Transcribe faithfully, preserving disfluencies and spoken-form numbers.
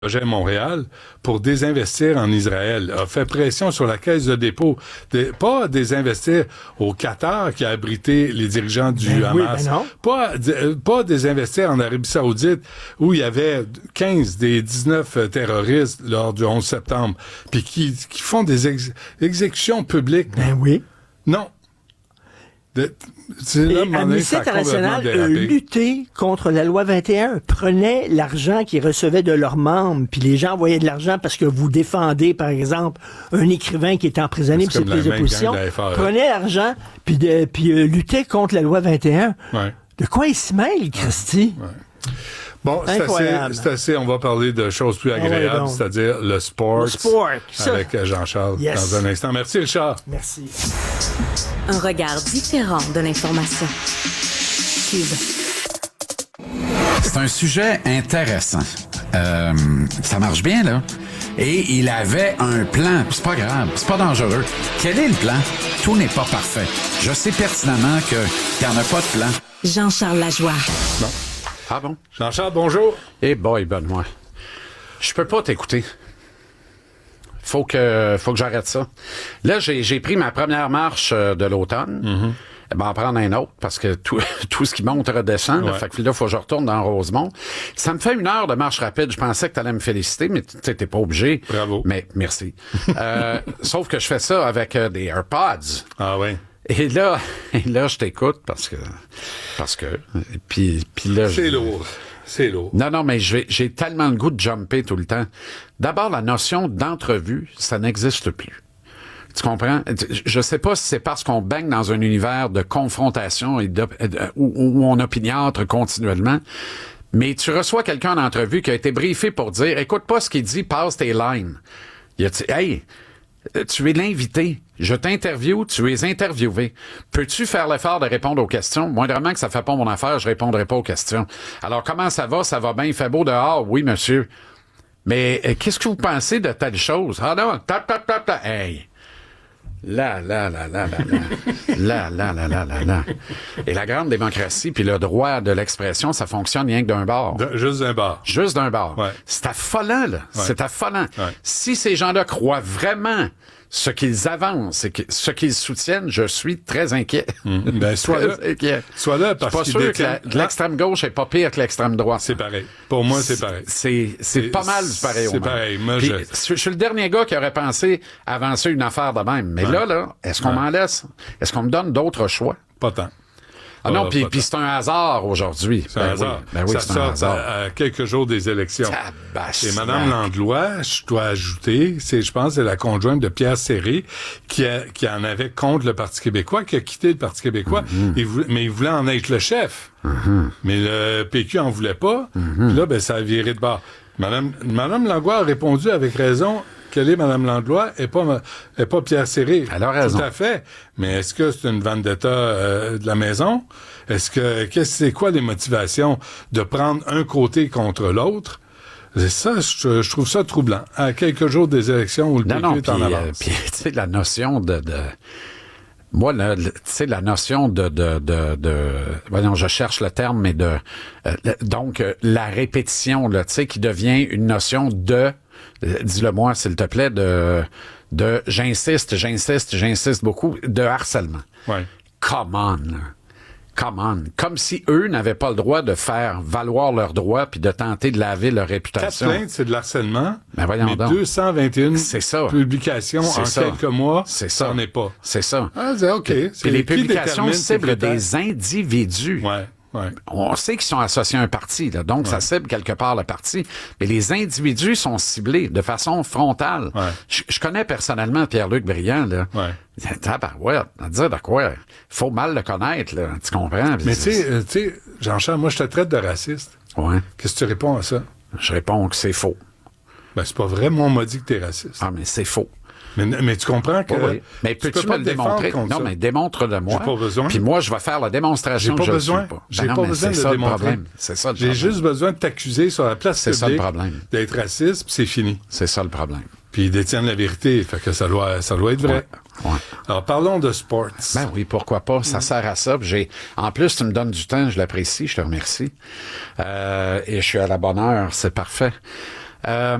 projet Montréal pour désinvestir en Israël, a fait pression sur la caisse de dépôt, de, pas désinvestir au Qatar qui a abrité les dirigeants du ben Hamas, oui, ben non. pas, de, pas désinvestir en Arabie Saoudite où il y avait quinze des dix-neuf terroristes lors du onze septembre, puis qui, qui font des ex- exécutions publiques. Ben oui. Non. De, Et Amnesty International a lutté contre la loi vingt et un, prenait l'argent qu'ils recevaient de leurs membres, puis les gens envoyaient de l'argent parce que vous défendez, par exemple, un écrivain qui est emprisonné pour ses prises de position, prenait l'argent, puis, de, puis euh, luttait contre la loi vingt et un. Ouais. De quoi il se mêle, Christy? Ouais. Ouais. Bon, c'est assez, c'est assez, on va parler de choses plus agréables, ah ouais, c'est-à-dire le sport, le sport avec Jean-Charles yes. dans un instant. Merci, Richard. Merci. Un regard différent de l'information. Cube. C'est un sujet intéressant. Euh, ça marche bien, là. Et il avait un plan. C'est pas grave, c'est pas dangereux. Quel est le plan? Tout n'est pas parfait. Je sais pertinemment qu'il n'y en a pas de plan. Jean-Charles Lajoie. Non. Ah bon? Jean-Charles, bonjour. Eh hey boy, Benoît. Je peux pas t'écouter. Faut que, faut que j'arrête ça. Là, j'ai, j'ai pris ma première marche de l'automne. Mm-hmm. Eh ben, en prendre un autre, parce que tout, tout ce qui monte redescend. Ouais. Là, fait que là, faut que je retourne dans Rosemont. Ça me fait une heure de marche rapide. Je pensais que t'allais me féliciter, mais tu sais, t'es pas obligé. Bravo. Mais merci. euh, sauf que je fais ça avec euh, des AirPods. Ah ouais. Et là, et là, je t'écoute parce que, parce que, puis, puis là. C'est je, lourd. C'est lourd. Non, non, mais j'ai, j'ai tellement le goût de jumper tout le temps. D'abord, la notion d'entrevue, ça n'existe plus. Tu comprends? Je sais pas si c'est parce qu'on baigne dans un univers de confrontation et de, où, où on opiniâtre continuellement, mais tu reçois quelqu'un en entrevue qui a été briefé pour dire, écoute pas ce qu'il dit, passe tes lines. Il a dit, hey, tu es l'invité. Je t'interviewe, tu es interviewé. Peux-tu faire l'effort de répondre aux questions? Moindrement que ça fait pas mon affaire, je répondrai pas aux questions. Alors, comment ça va? Ça va bien? Il fait beau dehors? Oui, monsieur. Mais euh, qu'est-ce que vous pensez de telle chose? Ah non, tap, tap, tap, tap. Hey! Là, là, là, là, là, là. Là, là, là, là, là, là. Et la grande démocratie, puis le droit de l'expression, ça fonctionne rien que d'un bord. De, juste d'un bord. Juste d'un bord. Ouais. C'est affolant, là. Ouais. C'est affolant. Ouais. Si ces gens-là croient vraiment ce qu'ils avancent et que, ce qu'ils soutiennent, je suis très inquiet. Mmh. Ben, soit là, inquiet. Soit là parce que. Je suis pas sûr détiennent... que la, l'extrême gauche est pas pire que l'extrême droite. C'est pareil. Pour moi, c'est pareil. C'est, c'est, c'est pas mal du pareil au C'est moins. pareil. Moi, Puis, je... je suis le dernier gars qui aurait pensé avancer une affaire de même. Mais ouais. là, là, est-ce qu'on ouais. m'en laisse? Est-ce qu'on me donne d'autres choix? Pas tant. Ah non, puis puis c'est un hasard aujourd'hui. C'est un ben hasard. Oui. Ben oui, ça c'est sort un hasard. À, à quelques jours des élections. Tabasse. Et Mme Landlois, je dois ajouter, c'est, je pense, c'est la conjointe de Pierre Serré qui, a, qui en avait contre le Parti québécois, qui a quitté le Parti québécois, mm-hmm. il voulait, mais il voulait en être le chef. Mm-hmm. Mais le P Q en voulait pas. Mm-hmm. Puis là, ben, ça a viré de bord. Madame, Madame Langlois a répondu avec raison. Quelle est Mme Landlois et pas, et pas Pierre Serré. Elle a raison. Tout à fait. Mais est-ce que c'est une vendetta euh, de la maison? Est-ce que, qu'est-ce, c'est quoi les motivations de prendre un côté contre l'autre? C'est ça, je, je trouve ça troublant. À quelques jours des élections où le non, P Q non, est en pis, avance. Euh, puis, tu sais, la notion de... de... Moi, tu sais, la notion de, de, de, de, voyons, je cherche le terme, mais de, euh, donc, euh, la répétition, là, tu sais, qui devient une notion de, euh, dis-le moi, s'il te plaît, de, de, j'insiste, j'insiste, j'insiste beaucoup, de harcèlement. Ouais. Come on, là. Come on. Comme si eux n'avaient pas le droit de faire valoir leurs droits puis de tenter de laver leur réputation. Quatre plaintes, c'est de l'harcèlement. Ben voyons mais donc. deux cent vingt et un c'est ça. publications c'est en ça. quelques mois, c'est ça. ça n'en est pas. C'est ça. Ah, c'est OK. Puis, c'est puis les publications détermine ciblent des individus. Ouais. Ouais. On sait qu'ils sont associés à un parti, là, donc ouais. ça cible quelque part le parti. Mais les individus sont ciblés de façon frontale. Ouais. Je, je connais personnellement Pierre-Luc Briand, là. Ouais. Ouais, à dire de quoi? Faut mal le connaître, là. Tu comprends? Mais tu sais, euh, tu sais, Jean-Charles, moi, je te traite de raciste. Ouais. Qu'est-ce que tu réponds à ça? Je réponds que c'est faux. Ben, c'est pas vrai. Moi, on m'a dit que t'es raciste. Ah, mais c'est faux. Mais, mais tu comprends que... Oh oui. Mais peux-tu, tu peux me le démontrer? Non, ça. Mais démontre-le-moi. J'ai pas besoin. Puis moi, je vais faire la démonstration. J'ai pas que besoin. Je suis pas. J'ai ben non, pas besoin de c'est le ça démontrer. Le problème. C'est ça le J'ai problème. juste besoin de t'accuser sur la place c'est publique ça le problème. D'être raciste, puis c'est fini. C'est ça le problème. Puis ils détiennent la vérité, fait que ça doit, ça doit être vrai. Ouais. Ouais. Alors, parlons de sports. Ben oui, pourquoi pas. Ça mmh. sert à ça. J'ai, en plus, tu me donnes du temps, je l'apprécie, je te remercie. Euh, et je suis à la bonne heure, c'est parfait. Euh,